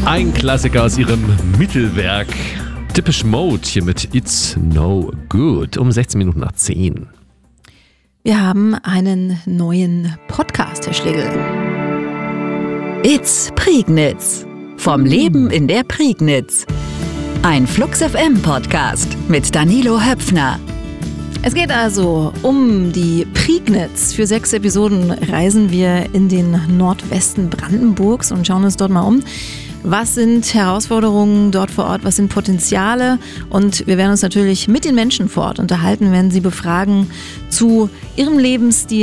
Ein Klassiker aus ihrem Mittelwerk. Depeche Mode hier mit It's No Good um 16:10. Wir haben einen neuen Podcast, Herr Schlegel. It's Prignitz. Vom Leben in der Prignitz. Ein Flux FM Podcast mit Danilo Höpfner. Es geht also um die Prignitz. Für 6 Episoden reisen wir in den Nordwesten Brandenburgs und schauen uns dort mal um. Was sind Herausforderungen dort vor Ort? Was sind Potenziale? Und wir werden uns natürlich mit den Menschen vor Ort unterhalten, werden sie befragen zu ihrem Lebensstil,